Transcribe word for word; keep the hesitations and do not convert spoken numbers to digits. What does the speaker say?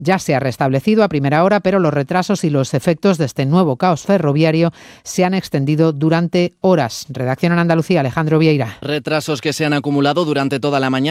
ya se ha restablecido a primera hora, pero los retrasos y los efectos de este nuevo caos ferroviario se han extendido durante horas. Redacción en Andalucía, Alejandro Vieira. Retrasos que se han acumulado durante toda la mañana